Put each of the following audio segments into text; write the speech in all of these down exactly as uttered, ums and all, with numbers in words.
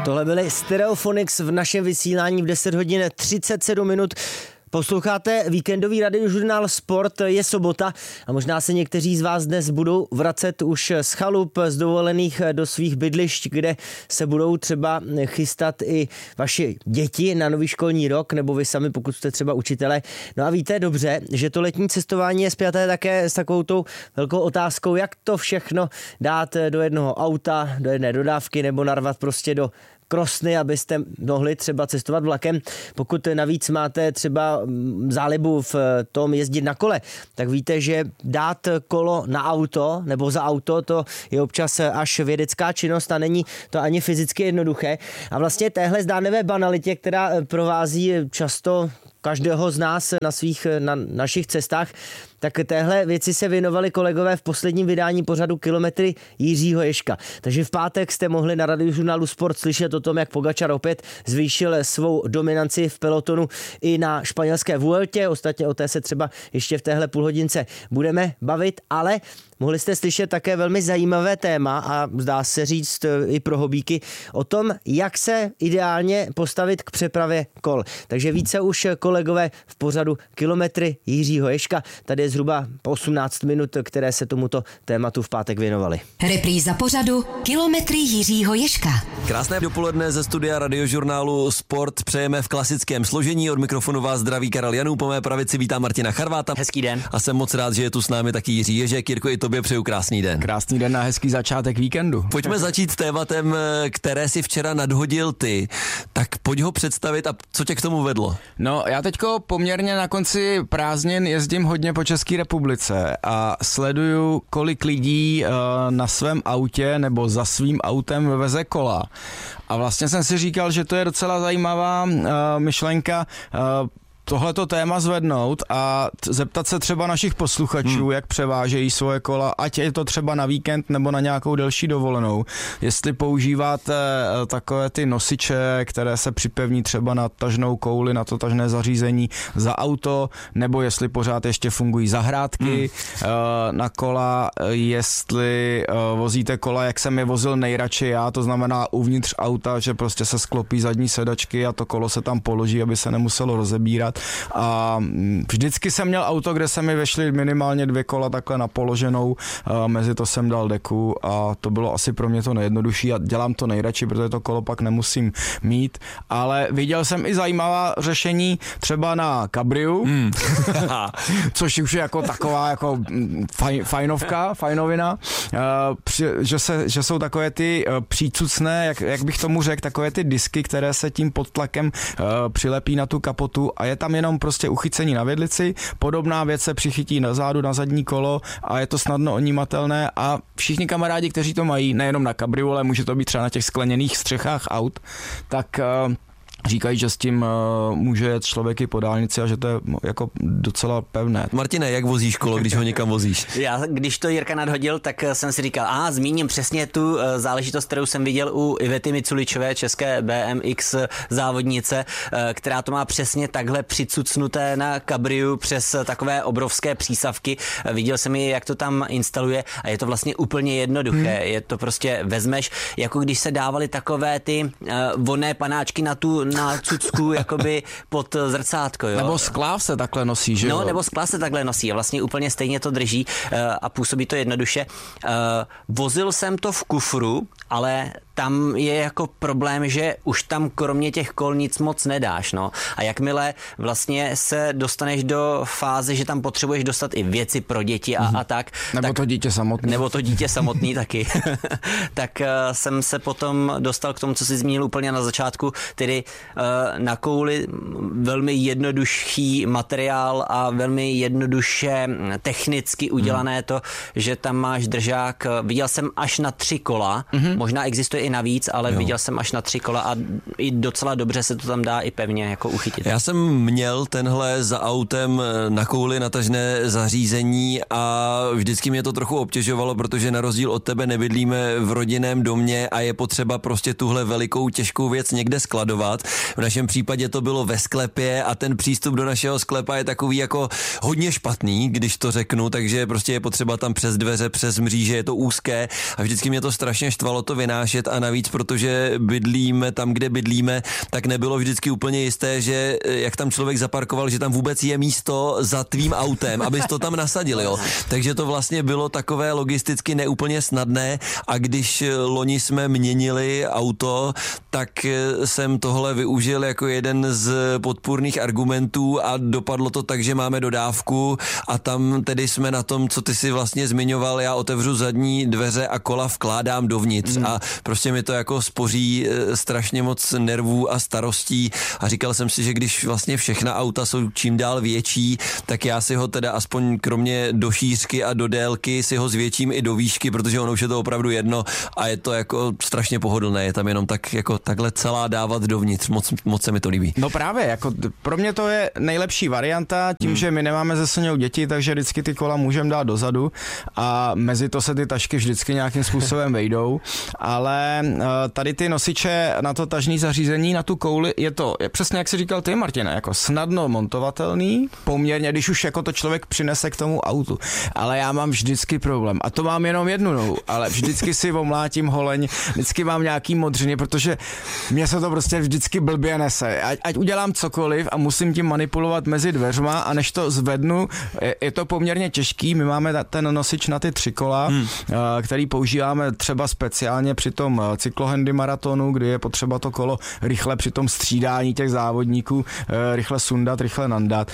Tohle byly Stereophonics v našem vysílání v deset hodin třicet sedm minut. Posloucháte víkendový radiožurnál Sport, je sobota a možná se někteří z vás dnes budou vracet už z chalup, z dovolených do svých bydlišť, kde se budou třeba chystat i vaši děti na nový školní rok, nebo vy sami, pokud jste třeba učitelé. No a víte dobře, že to letní cestování je spjaté také s takovou tou velkou otázkou, jak to všechno dát do jednoho auta, do jedné dodávky nebo narvat prostě do krosny, abyste mohli třeba cestovat vlakem. Pokud navíc máte třeba zálibu v tom jezdit na kole, tak víte, že dát kolo na auto nebo za auto, to je občas až vědecká činnost a není to ani fyzicky jednoduché. A vlastně téhle zdánlivé banalitě, která provází často každého z nás na svých, na našich cestách, tak téhle věci se věnovali kolegové v posledním vydání pořadu Kilometry Jiřího Ježka. Takže v pátek jste mohli na radiožurnálu Sport slyšet o tom, jak Pogačar opět zvýšil svou dominanci v pelotonu i na španělské Vueltě. Ostatně o té se třeba ještě v téhle půlhodince budeme bavit, ale mohli jste slyšet také velmi zajímavé téma a zdá se říct i pro hobíky o tom, jak se ideálně postavit k přepravě kol. Takže více už kolegové v pořadu Kilometry Jiřího Ježka. Tady je zhruba osmnáct minut, které se tomuto tématu v pátek věnovali. Repríza pořadu Kilometry Jiřího Ježka. Krásné dopoledne ze studia radiožurnálu Sport přejeme v klasickém složení. Od mikrofonu vás zdraví Karel Janů, po mé pravici vítám Martina Charváta. Hezký den. A jsem moc rád, že je tu s námi taky Jiří Ježek. Jirko, i tobě přeju krásný den. Krásný den a hezký začátek víkendu. Pojďme začít tématem, které si včera nadhodil ty. Tak pojď ho představit a co tě k tomu vedlo? No, já teďko poměrně na konci prázdnin jezdím hodně po České republice a sleduju, kolik lidí uh, na svém autě nebo za svým autem veze kola. A vlastně jsem si říkal, že to je docela zajímavá uh, myšlenka, uh, tohleto téma zvednout a t- zeptat se třeba našich posluchačů, hmm. jak převážejí svoje kola, ať je to třeba na víkend nebo na nějakou delší dovolenou. Jestli používáte e, takové ty nosiče, které se připevní třeba na tažnou kouli, na to tažné zařízení za auto, nebo jestli pořád ještě fungují zahrádky hmm. e, na kola, jestli e, vozíte kola, jak jsem je vozil nejradši já, to znamená uvnitř auta, že prostě se sklopí zadní sedačky a to kolo se tam položí, aby se nemuselo rozebírat. A vždycky jsem měl auto, kde se mi vešly minimálně dvě kola takhle na položenou, mezi to jsem dal deku a to bylo asi pro mě to nejjednodušší a dělám to nejradši, protože to kolo pak nemusím mít, ale viděl jsem i zajímavá řešení třeba na kabriu, mm. což už je jako taková jako faj, fajnovka, fajnovina, že, se, že jsou takové ty přícucné, jak, jak bych tomu řekl, takové ty disky, které se tím pod tlakem přilepí na tu kapotu a je tam jenom prostě uchycení na vidlici, podobná věc se přichytí na zádu, na zadní kolo a je to snadno onímatelné a všichni kamarádi, kteří to mají, nejenom na kabriu, ale může to být třeba na těch skleněných střechách aut, tak uh, říkají, že s tím uh, může jet člověk i po dálnici a že to je jako docela pevné. Martine, jak vozíš kolo, když ho někam vozíš? Já, když to Jirka nadhodil, tak jsem si říkal, a zmíním přesně tu uh, záležitost, kterou jsem viděl u Ivety Miculičové, české B M X závodnice, uh, která to má přesně takhle přicucnuté na kabriu přes takové obrovské přísavky. Uh, viděl jsem ji, jak to tam instaluje a je to vlastně úplně jednoduché. Hmm. Je to prostě vezmeš, jako když se dávaly takové ty uh, vonné panáčky na tu na cucku jakoby pod zrcátko, jo. Nebo skláv se takhle nosí, že jo? No, nebo skláv se takhle nosí a vlastně úplně stejně to drží uh, a působí to jednoduše. Uh, vozil jsem to v kufru, ale tam je jako problém, že už tam kromě těch kol nic moc nedáš, no. A jakmile vlastně se dostaneš do fáze, že tam potřebuješ dostat i věci pro děti a, mm-hmm. a tak. Nebo tak, to dítě samotné. Nebo to dítě samotný taky. Tak uh, jsem se potom dostal k tomu, co jsi zmínil úplně na začátku, tedy uh, na kouli velmi jednoduchý materiál a velmi jednoduše technicky udělané mm. to, že tam máš držák, viděl jsem až na tři kola, mm-hmm. možná existuje i navíc, ale jo. viděl jsem až na tři kola a i docela dobře se to tam dá i pevně jako uchytit. Já jsem měl tenhle za autem na kouli natažné zařízení a vždycky mě to trochu obtěžovalo, protože na rozdíl od tebe nebydlíme v rodinném domě a je potřeba prostě tuhle velikou těžkou věc někde skladovat. V našem případě to bylo ve sklepě a ten přístup do našeho sklepa je takový jako hodně špatný, když to řeknu, takže prostě je potřeba tam přes dveře, přes mříže, je to úzké a vždycky mě to strašně štvalo to vynášet a a navíc, protože bydlíme tam, kde bydlíme, tak nebylo vždycky úplně jisté, že jak tam člověk zaparkoval, že tam vůbec je místo za tvým autem, abys to tam nasadil, jo. Takže to vlastně bylo takové logisticky neúplně snadné a když loni jsme měnili auto, tak jsem tohle využil jako jeden z podpůrných argumentů a dopadlo to tak, že máme dodávku a tam tedy jsme na tom, co ty si vlastně zmiňoval, já otevřu zadní dveře a kola vkládám dovnitř mm. a prostě mi to jako spoří strašně moc nervů a starostí a říkal jsem si, že když vlastně všechna auta jsou čím dál větší, tak já si ho teda aspoň kromě do šířky a do délky si ho zvětším i do výšky, protože ono už je to opravdu jedno a je to jako strašně pohodlné, je tam jenom tak jako takhle celá dávat dovnitř, moc, moc se mi to líbí. No právě, jako pro mě to je nejlepší varianta, tím, hmm. že my nemáme ze Soňou děti, takže vždycky ty kola můžeme dát dozadu a mezi to se ty tašky vždycky nějakým způsobem vejdou, ale tady ty nosiče na to tažní zařízení, na tu kouli, je to je přesně jak jsi říkal ty, Martine, jako snadno montovatelný, poměrně, když už jako to člověk přinese k tomu autu, ale já mám vždycky problém a to mám jenom jednu nohu, ale vždycky si omlátím holeň, vždycky mám nějaký modřiny, protože mě se to prostě vždycky blbě nese, ať, ať udělám cokoliv a musím tím manipulovat mezi dveřma a než to zvednu, je, je to poměrně těžký, my máme ten nosič na ty tři kola, hmm. který používáme třeba speciálně při tom cyklohandy maratonu, kdy je potřeba to kolo rychle při tom střídání těch závodníků rychle sundat, rychle nandat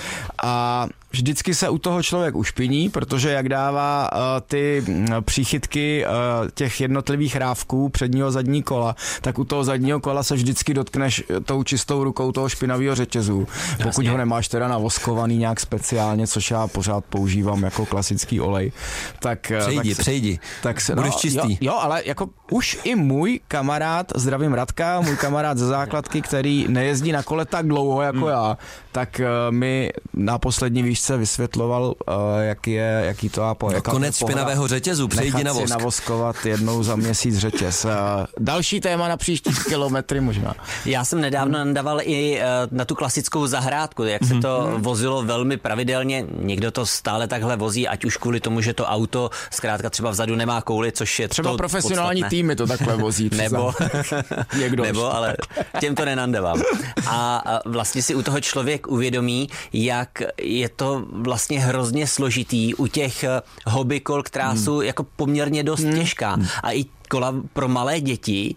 a vždycky se u toho člověk ušpiní, protože jak dává uh, ty příchytky uh, těch jednotlivých rávků předního zadní kola, tak u toho zadního kola se vždycky dotkneš tou čistou rukou toho špinavého řetězu. Jasně. Pokud ho nemáš teda navoskovaný nějak speciálně, což já pořád používám jako klasický olej. Tak, přejdi, tak přejdi. Tak se, budeš no, čistý. Jo, jo, ale jako už i můj kamarád, zdravím Radka, můj kamarád ze základky, který nejezdí na kole tak dlouho jako hmm. já, tak uh, mi na poslední výšce vysvětloval, uh, jak je, jaký to a po, no, konec špinavého řetězu, přejdi na vosk. Nechat si navoskovat jednou za měsíc řetěz. Uh, další téma na příští kilometry možná. Já jsem nedávno hmm. nadával i uh, na tu klasickou zahrádku, jak se to hmm. vozilo velmi pravidelně. Někdo to stále takhle vozí, ať už kvůli tomu, že to auto zkrátka třeba vzadu nemá kouli, což je třeba to profesionální podstatné. Týmy to takhle vozí. nebo, nebo, ale těm to nenandávám. A vlastně si u toho člověk uvědomí, jak je to vlastně hrozně složitý u těch hobbykol, která hmm. jsou jako poměrně dost hmm. těžká. A i kola pro malé děti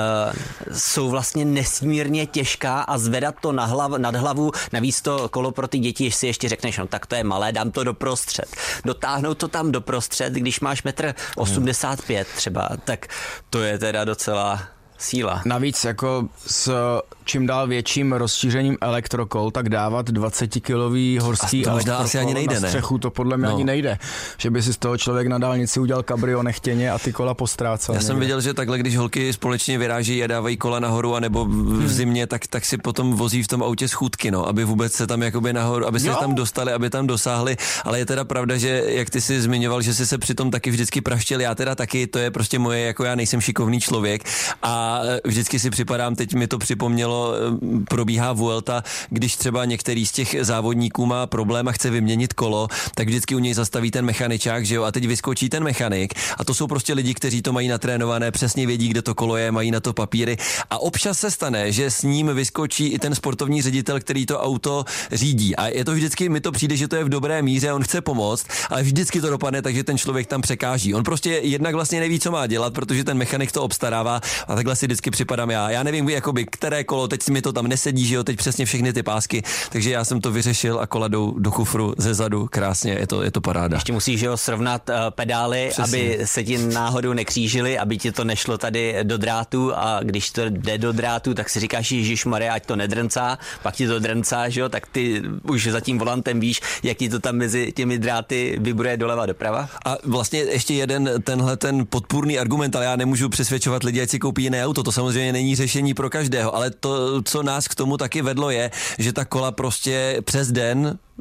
uh, jsou vlastně nesmírně těžká a zvedat to na hlav, nad hlavu, navíc to kolo pro ty děti, si ještě řekneš, no tak to je malé, dám to doprostřed. Dotáhnout to tam doprostřed, když máš metr osmdesát pět třeba, tak to je teda docela síla. Navíc jako s čím dál větším rozšířením elektrokol, tak dávat dvacetikilový horský elektrokol asi ani nejde, na střechu, ne? to podle mě no. ani nejde. Že by si z toho člověk na dálnici udělal kabrio nechtěně a ty kola postrácel. Já jsem viděl, že takhle, když holky společně vyráží a dávají kola nahoru, anebo v zimě, tak, tak si potom vozí v tom autě schůdky, no, aby vůbec se tam jakoby nahoru, aby se jo. tam dostali, aby tam dosáhli, ale je teda pravda, že jak ty si zmiňoval, že si se přitom taky vždycky praštil, já teda taky, to je prostě moje, jako já nejsem šikovný člověk a vždycky si připadám, teď mi to připomnělo, probíhá Vuelta, když třeba některý z těch závodníků má problém a chce vyměnit kolo, tak vždycky u něj zastaví ten mechaničák, že jo, a teď vyskočí ten mechanik a to jsou prostě lidi, kteří to mají natrénované, přesně vědí, kde to kolo je, mají na to papíry a občas se stane, že s ním vyskočí i ten sportovní ředitel, který to auto řídí a je to vždycky, mi to přijde, že to je v dobré míře, on chce pomoct, ale vždycky to dopadne, takže ten člověk tam překáží. On prostě jednak vlastně neví, co má dělat, protože ten mechanik to obstarává a takhle si vždycky připadám já. Já nevím, jakoby, které kolo, teď mi to tam nesedí, že jo, teď přesně všechny ty pásky, takže já jsem to vyřešil a kola jdou do kufru ze zadu, krásně, je to, je to paráda. Ještě musíš, že jo, srovnat uh, pedály, přesně. aby se ti náhodou nekřížily, aby ti to nešlo tady do drátu a když to jde do drátu, tak si říkáš, ježišmarja, ať to nedrncá, pak ti to drncá, že jo, tak ty už za tím volantem víš, jak ti to tam mezi těmi dráty vybruje doleva doprava. A vlastně ještě jeden tenhle ten podpůrný argument, ale já nemůžu přesvědčovat lidi, ať si koupí jiné auto, to samozřejmě není řešení pro každého, ale to, co nás k tomu taky vedlo, je, že ta kola prostě přes den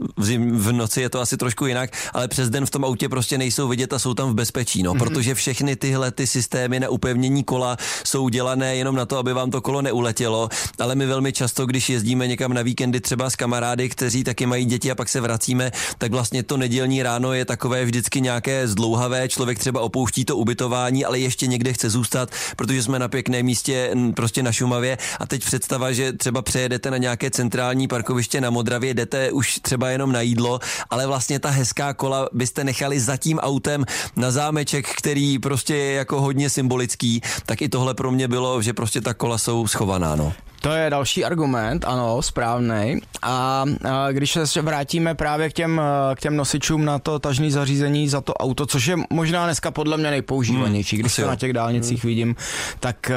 v, zim, v noci je to asi trošku jinak, ale přes den v tom autě prostě nejsou vidět a jsou tam v bezpečí, no, mm-hmm. protože všechny tyhle ty systémy na upevnění kola jsou dělané jenom na to, aby vám to kolo neuletělo, ale my velmi často, když jezdíme někam na víkendy třeba s kamarády, kteří taky mají děti a pak se vracíme, tak vlastně to nedělní ráno je takové vždycky nějaké zdlouhavé, člověk třeba opouští to ubytování, ale ještě někde chce zůstat, protože jsme na pěkném místě prostě na Šumavě a teď představa, že třeba přejedete na nějaké centrální parkoviště na Modravě, jdete už třeba jenom na jídlo, ale vlastně ta hezká kola byste nechali za tím autem na zámeček, který prostě je jako hodně symbolický, tak i tohle pro mě bylo, že prostě ta kola jsou schovaná, no. To je další argument, ano, správnej. A, a když se vrátíme právě k těm, k těm nosičům na to tažné zařízení za to auto, což je možná dneska podle mě nejpoužívanější, když to na těch dálnicích hmm. vidím, tak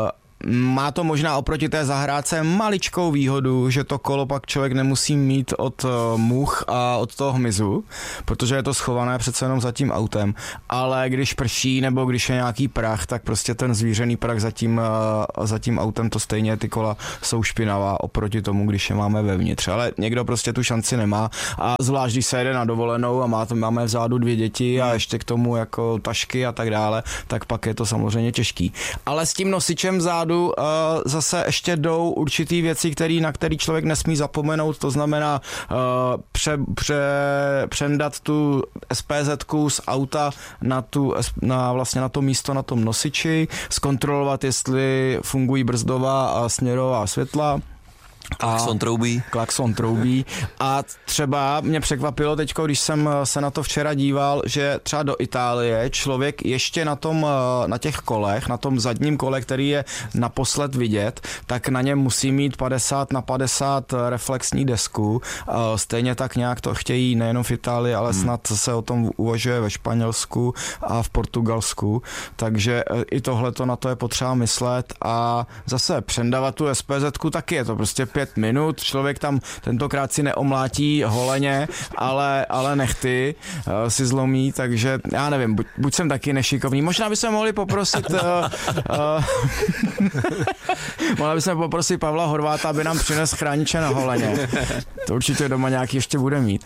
má to možná oproti té zahrádce maličkou výhodu, že to kolo pak člověk nemusí mít od much a od toho hmyzu, protože je to schované přece jenom za tím autem, ale když prší nebo když je nějaký prach, tak prostě ten zvířený prach za tím, za tím autem, to stejně ty kola jsou špinavá oproti tomu, když je máme vevnitř, ale někdo prostě tu šanci nemá a zvlášť, když se jede na dovolenou a má to, máme vzadu dvě děti a ještě k tomu jako tašky a tak dále, tak pak je to samozřejmě těžký. Ale s tím nosičem vzadu Uh, zase ještě jdou určitý věci, který, na který člověk nesmí zapomenout, to znamená uh, pře, pře, přendat tu SPZku z auta na, tu, na, vlastně na to místo na tom nosiči, zkontrolovat, jestli fungují brzdová a směrová světla. Klakson troubí. Klakson troubí. A třeba mě překvapilo teďko, když jsem se na to včera díval, že třeba do Itálie člověk ještě na tom, na těch kolech, na tom zadním kole, který je naposled vidět, tak na něm musí mít padesát na padesát reflexní desku. Stejně tak nějak to chtějí nejenom v Itálii, ale hmm. snad se o tom uvažuje ve Španělsku a v Portugalsku. Takže i tohleto na to je potřeba myslet a zase přendávat tu SPZku taky je to prostě pět minut, člověk tam tentokrát si neomlátí holeně, ale, ale nechty uh, si zlomí, takže já nevím, buď, buď jsem taky nešikovný. Možná bychom mohli poprosit uh, uh, mohli bychom poprosit Pavla Horváta, aby nám přinesl chrániče na holeně. To určitě doma nějaký ještě bude mít.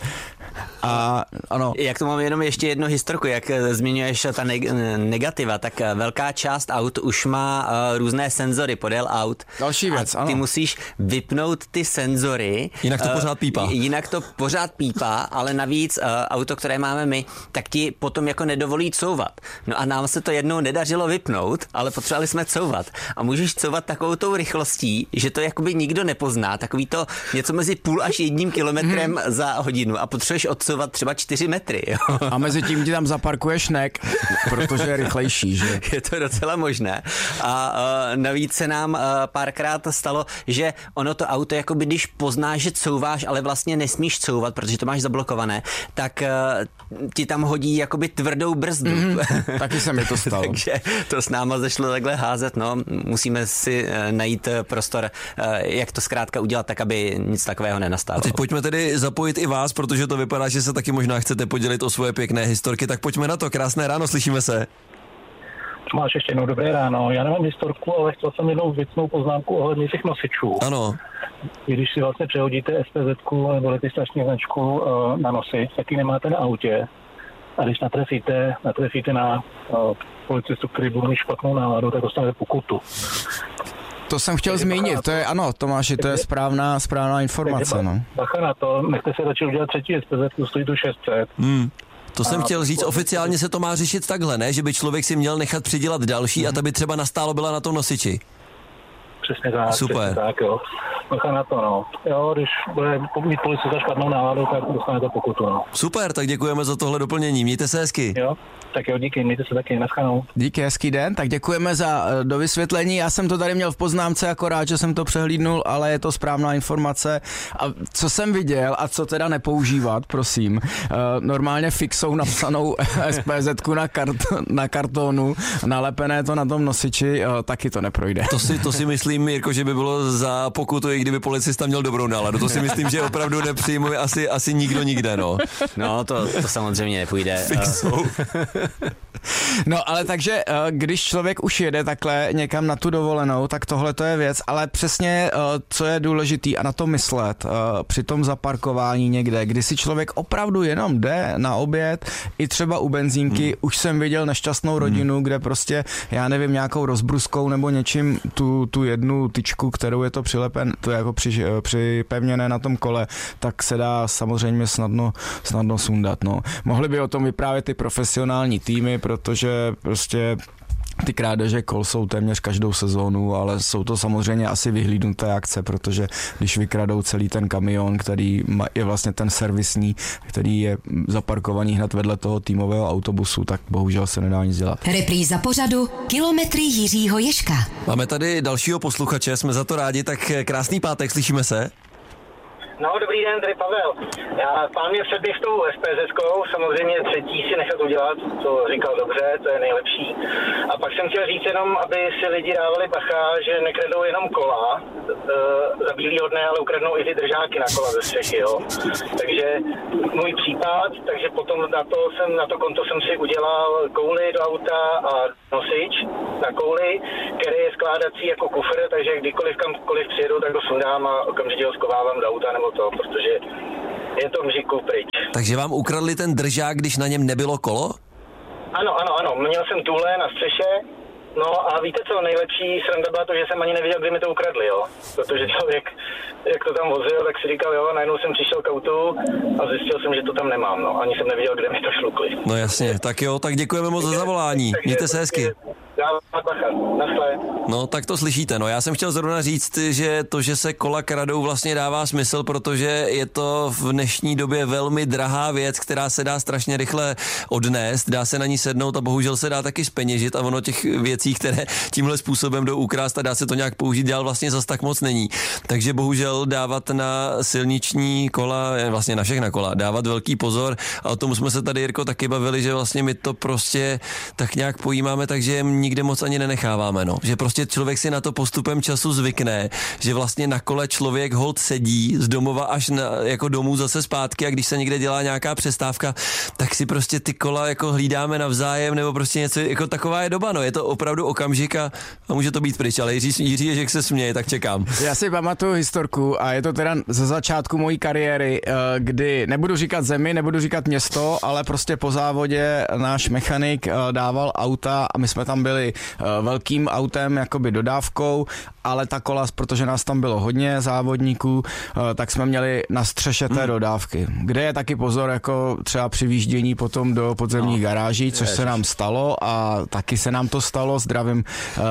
A ano. Jak to mám jenom ještě jednu historku, jak zmiňuješ ta neg- negativa, tak velká část aut už má uh, různé senzory podél aut. Další věc, a ano. Ty musíš vypnout ty senzory. Jinak to uh, pořád pípá. Jinak to pořád pípá, ale navíc uh, auto, které máme my, tak ti potom jako nedovolí couvat. No a nám se to jednou nedařilo vypnout, ale potřebovali jsme couvat. A můžeš couvat takovou tou rychlostí, že to jakoby nikdo nepozná. Takový to něco mezi půl až jedním kilometrem hmm. za hodinu a potřebuješ odsouvat třeba čtyři metry. Jo? A mezi tím ti tam zaparkuješ nek, protože je rychlejší, že? Je to docela možné. A uh, navíc se nám uh, párkrát stalo, že ono to auto, jakoby když poznáš, že couváš, ale vlastně nesmíš couvat, protože to máš zablokované, tak uh, ti tam hodí jakoby tvrdou brzdu. Mm-hmm. Taky se mi to stalo. Takže to s náma zašlo takhle házet, no. Musíme si uh, najít prostor, uh, jak to zkrátka udělat tak, aby nic takového nenastalo. A teď pojďme tedy zapojit i vás, protože to vypadá, že se taky možná chcete podělit o svoje pěkné historky, tak pojďme na to. Krásné ráno, slyšíme se. Máš ještě jednou dobré ráno. Já nemám historku, ale chtěl jsem jednou věcnou poznámku ohledně těch nosičů. Ano. Když si vlastně přehodíte SPZku nebo registrační značku uh, na nosič, tak ji nemáte na autě. A když natrefíte, natrefíte na uh, policistu, který bude mít špatnou náladu, tak dostanete pokutu. To jsem chtěl Takže zmínit, to je ano, Tomáši, to je správná, správná informace. No. Bacha na to, nechte se radši udělat třetí SPZku, stojí to šest set. Hmm. To jsem a chtěl říct, oficiálně se to má řešit takhle, ne? Že by člověk si měl nechat přidělat další hmm. a ta by třeba nastálo byla na tom nosiči. Přesně tak, super. Přesně tak, jo. Bacha na to, no. Jo, když bude mít policista špatnou náladu, tak dostanete pokutu, no. Super, tak děkujeme za tohle doplnění, mějte se hezky. Jo, tak jo, díky, mějte se taky, naschledanou. Díky, hezký den, tak děkujeme za uh, dovysvětlení, já jsem to tady měl v poznámce, akorát, že jsem to přehlídnul, ale je to správná informace. A co jsem viděl a co teda nepoužívat, prosím, uh, normálně fixou napsanou SPZku na, kart, na kartonu, nalepené to na tom nosiči, uh, taky to neprojde. To si, to si myslím, Jirko, že by bylo za pokutu, i kdyby policista měl dobrou náladu. To si myslím, že opravdu nepřijmuje asi, asi nikdo nikde, no. No, to, to samozřejmě nepůjde. Fixou. No ale takže, když člověk už jede takhle někam na tu dovolenou, tak tohle to je věc, ale přesně, co je důležitý a na to myslet při tom zaparkování někde, kdy si člověk opravdu jenom jde na oběd, i třeba u benzínky, hmm. už jsem viděl nešťastnou rodinu, hmm. kde prostě, já nevím, nějakou rozbruskou nebo něčím tu, tu jednu tyčku, kterou je to přilepen, to je jako při, připevněné na tom kole, tak se dá samozřejmě snadno, snadno sundat. No. Mohli by o tom vyprávět ty profesionální týmy, protože prostě ty krádeže kol jsou téměř každou sezónu, ale jsou to samozřejmě asi vyhlídnuté akce, protože když vykradou celý ten kamion, který je vlastně ten servisní, který je zaparkovaný hned vedle toho týmového autobusu, tak bohužel se nedá nic dělat. Repríza pořadu Kilometry Jiřího Ježka. Máme tady dalšího posluchače, jsme za to rádi, tak krásný pátek, slyšíme se? No, dobrý den, tady Pavel. Já, pán mě předběh s tou SPZkou, samozřejmě třetí si nechat udělat, to říkal dobře, to je nejlepší. A pak jsem chtěl říct jenom, aby si lidi dávali bacha, že nekradou jenom kola e, za bílýho dne, ale ukradnou i ty držáky na kola ze střechy, jo. Takže můj případ, takže potom na to, jsem, na to konto jsem si udělal kouli do auta a nosič na kouli, který je skládací jako kufr, takže kdykoliv kamkoliv přijedu, tak ho sundám a okamžitě ho skovávám do auta nebo to, protože je to mžiku pryč. Takže vám ukradli ten držák, když na něm nebylo kolo? Ano, ano, ano. Měl jsem tuhle na střeše, no a víte co, nejlepší sranda byla to, že jsem ani nevěděl, kdy mi to ukradli, jo. Protože člověk, jak to tam vozil, tak si říkal, jo, najednou jsem přišel k autu a zjistil jsem, že to tam nemám, no. Ani jsem nevěděl, kde mi to šlukli. No jasně, tak jo, tak děkujeme moc za zavolání. Mějte se hezky. No, tak to slyšíte. No, já jsem chtěl zrovna říct, že to, že se kola kradou, vlastně dává smysl, protože je to v dnešní době velmi drahá věc, která se dá strašně rychle odnést, dá se na ní sednout a bohužel se dá taky zpeněžit a ono těch věcí, které tímhle způsobem jdou ukrást a dá se to nějak použít dál, vlastně zas tak moc není. Takže bohužel dávat na silniční kola, vlastně na všechna kola, dávat velký pozor a o tom jsme se tady, Jirko, taky bavili, že vlastně my to prostě tak nějak pojímáme, takže nikde moc ani nenecháváme, no. Že prostě člověk si na to postupem času zvykne, že vlastně na kole člověk holt sedí z domova až na, jako domů zase zpátky a když se někde dělá nějaká přestávka, tak si prostě ty kola jako hlídáme navzájem nebo prostě něco, jako taková je doba, no. Je to opravdu okamžik a, a může to být pryč, ale Jiří, Jiří Ježek se směje, tak čekám. Já si pamatuju historku a je to teda ze začátku mojí kariéry, kdy nebudu říkat zemi, nebudu říkat město, ale prostě po závodě náš mechanik dával auta a my jsme tam byli velkým autem, jakoby dodávkou, ale ta kola, protože nás tam bylo hodně závodníků, tak jsme měli na střeše té dodávky, kde je taky pozor, jako třeba při výjíždění potom do podzemních no, garáží, což ježiš. se nám stalo a taky se nám to stalo. Zdravím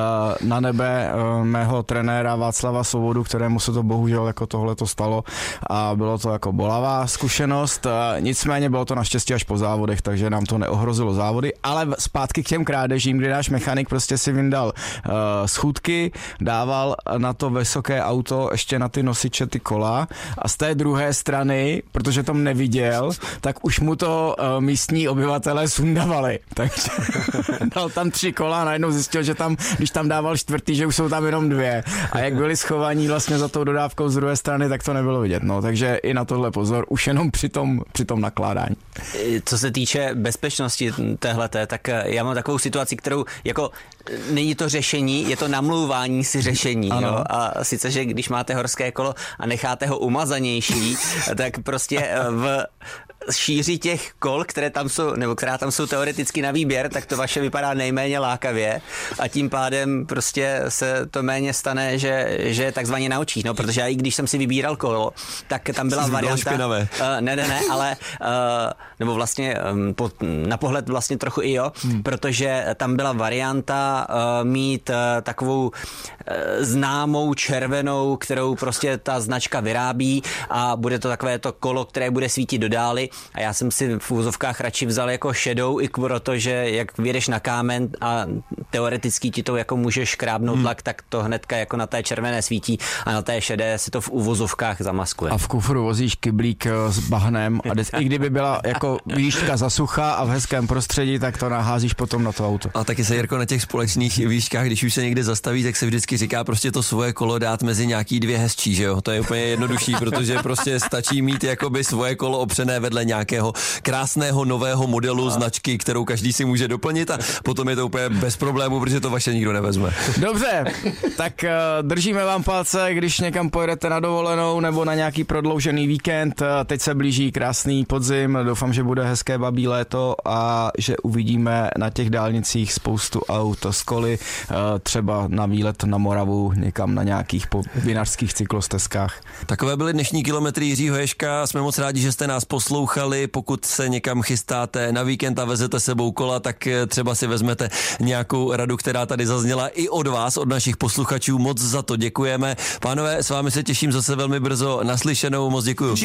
na nebe mého trenéra Václava Svobodu, kterému se to bohužel jako tohle to stalo a bylo to jako bolavá zkušenost, nicméně bylo to naštěstí až po závodech, takže nám to neohrozilo závody, ale zpátky k těm krádežím, kdy náš mechanik prostě si vyndal uh, schůdky, dával na to vysoké auto ještě na ty nosiče ty kola a z té druhé strany, protože tom neviděl, tak už mu to uh, místní obyvatelé sundavali. Takže dal tam tři kola a najednou zjistil, že tam, když tam dával čtvrtý, že už jsou tam jenom dvě. A jak byli schovaní vlastně za tou dodávkou z druhé strany, tak to nebylo vidět. No, takže i na tohle pozor, už jenom při tom, při tom nakládání. Co se týče bezpečnosti téhleté, tak já mám takovou situaci, kterou jako není to řešení, je to namlouvání si řešení. Jo? A sice, že když máte horské kolo a necháte ho umazanější, tak prostě v šíři těch kol, které tam jsou, nebo která tam jsou teoreticky na výběr, tak to vaše vypadá nejméně lákavě a tím pádem prostě se to méně stane, že, že je takzvaně na očích, no, protože já i když jsem si vybíral kolo, tak tam byla varianta, uh, ne, ne, ne, ale uh, nebo vlastně um, po, na pohled vlastně trochu i jo, hmm. protože tam byla varianta uh, mít uh, takovou uh, známou červenou, kterou prostě ta značka vyrábí a bude to takové to kolo, které bude svítit do dály. A já jsem si v úzovkách radši vzal jako šedou i proto, že jak vyjedeš na kámen a teoreticky ti to jako můžeš škrábnout hmm. tlak, tak to hnedka jako na té červené svítí a na té šedé se to v uvozovkách zamaskuje. A v kufru vozíš kyblík s bahnem a i kdyby byla jako výška zasucha a v hezkém prostředí, tak to naházíš potom na to auto. A taky se, Jirko, na těch společných výškách, když už se někde zastaví, tak se vždycky říká prostě to svoje kolo dát mezi nějaký dvě hezčí, že jo? To je úplně jednodušší, protože prostě stačí mít jakoby svoje kolo opřené vedle podle nějakého krásného nového modelu značky, kterou každý si může doplnit a potom je to úplně bez problému, protože to vaše nikdo nevezme. Dobře, tak uh, držíme vám palce, když někam pojedete na dovolenou nebo na nějaký prodloužený víkend. Teď se blíží krásný podzim, doufám, že bude hezké babí léto a že uvidíme na těch dálnicích spoustu aut s koly, uh, třeba na výlet na Moravu, někam na nějakých vinařských cyklostezkách. Takové byly dnešní kilometry Jiřího Ježka. Jsme moc rádi, že jste nás poslouchali. Pokud se někam chystáte na víkend a vezete sebou kola, tak třeba si vezmete nějakou radu, která tady zazněla i od vás, od našich posluchačů. Moc za to děkujeme. Pánové, s vámi se těším zase velmi brzo. Naslyšenou, moc děkuju.